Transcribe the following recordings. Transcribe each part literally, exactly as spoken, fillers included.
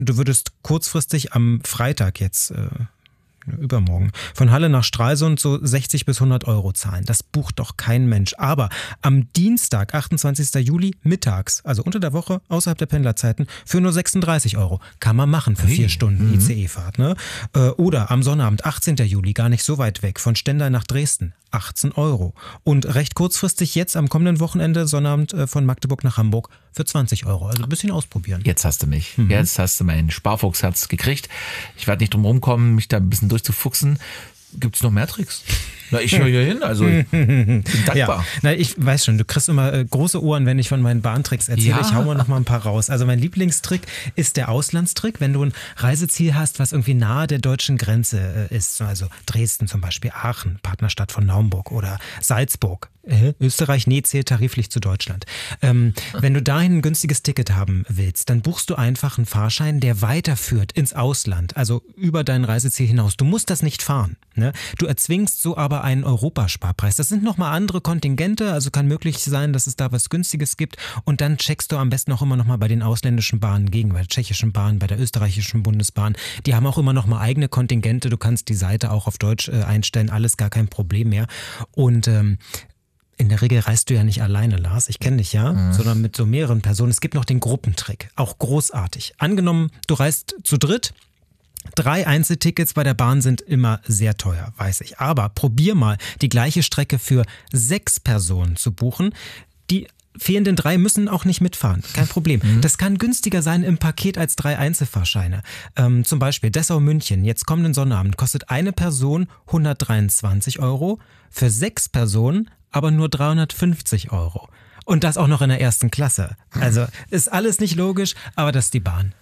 du würdest kurzfristig am Freitag jetzt, äh, übermorgen, von Halle nach Stralsund so sechzig bis hundert Euro zahlen. Das bucht doch kein Mensch. Aber am Dienstag, achtundzwanzigsten Juli, mittags, also unter der Woche, außerhalb der Pendlerzeiten, für nur sechsunddreißig Euro. Kann man machen für hey. vier Stunden mhm. I C E-Fahrt. Ne? Oder am Sonnabend, achtzehnten Juli, gar nicht so weit weg, von Stendal nach Dresden. achtzehn Euro. Und recht kurzfristig jetzt am kommenden Wochenende, Sonnabend von Magdeburg nach Hamburg für zwanzig Euro. Also ein bisschen ausprobieren. Jetzt hast du mich. Mhm. Jetzt hast du mein Sparfuchsherz gekriegt. Ich werde nicht drum rumkommen, mich da ein bisschen durchzufuchsen. Gibt es noch mehr Tricks? Na, ich höre hier hin, also ich bin dankbar. Ja, na, ich weiß schon, du kriegst immer äh, große Ohren, wenn ich von meinen Bahntricks erzähle. Ja. Ich hau mal noch mal ein paar raus. Also mein Lieblingstrick ist der Auslandstrick, wenn du ein Reiseziel hast, was irgendwie nahe der deutschen Grenze äh, ist. Also Dresden zum Beispiel, Aachen, Partnerstadt von Naumburg oder Salzburg. Äh, Österreich, nee, zählt tariflich zu Deutschland. Ähm, wenn du dahin ein günstiges Ticket haben willst, dann buchst du einfach einen Fahrschein, der weiterführt ins Ausland, also über dein Reiseziel hinaus. Du musst das nicht fahren. Ne? Du erzwingst so aber einen Europasparpreis. Das sind nochmal andere Kontingente, also kann möglich sein, dass es da was Günstiges gibt und dann checkst du am besten auch immer nochmal bei den ausländischen Bahnen gegen, bei der tschechischen Bahn, bei der österreichischen Bundesbahn. Die haben auch immer nochmal eigene Kontingente, du kannst die Seite auch auf Deutsch äh, einstellen, alles gar kein Problem mehr. Und ähm, in der Regel reist du ja nicht alleine, Lars, ich kenne dich ja, mhm. sondern mit so mehreren Personen. Es gibt noch den Gruppentrick, auch großartig. Angenommen, du reist zu dritt, drei Einzeltickets bei der Bahn sind immer sehr teuer, weiß ich. Aber probier mal, die gleiche Strecke für sechs Personen zu buchen. Die fehlenden drei müssen auch nicht mitfahren, kein Problem. Mhm. Das kann günstiger sein im Paket als drei Einzelfahrscheine. Ähm, zum Beispiel Dessau-München, jetzt kommenden Sonnabend, kostet eine Person hundertdreiundzwanzig Euro, für sechs Personen aber nur dreihundertfünfzig Euro. Und das auch noch in der ersten Klasse. Also ist alles nicht logisch, aber das ist die Bahn.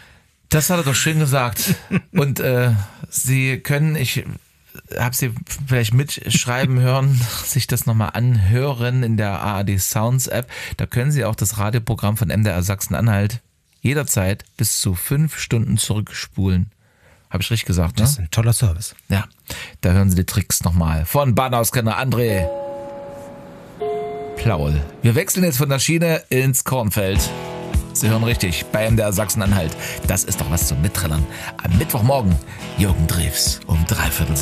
Das hat er doch schön gesagt. Und äh, Sie können, ich habe Sie vielleicht mitschreiben hören, sich das nochmal anhören in der A R D Sounds App. Da können Sie auch das Radioprogramm von M D R Sachsen-Anhalt jederzeit bis zu fünf Stunden zurückspulen. Habe ich richtig gesagt, ne? Das ist ein toller Service. Ja, da hören Sie die Tricks nochmal. Von Bahnauskenner André Plaul. Wir wechseln jetzt von der Schiene ins Kornfeld. Sie hören richtig, bei M D R Sachsen-Anhalt. Das ist doch was zum Mittrellern. Am Mittwochmorgen, Jürgen Drews um dreiviertel